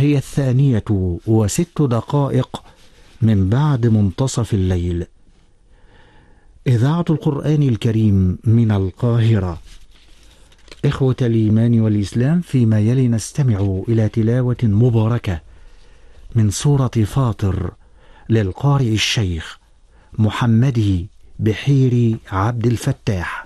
هي 2:06 من بعد منتصف الليل. إذاعة القرآن الكريم من القاهرة. إخوة الإيمان والإسلام، فيما يلي نستمع إلى تلاوة مباركة من سورة فاطر للقارئ الشيخ محمد بحيري عبد الفتاح.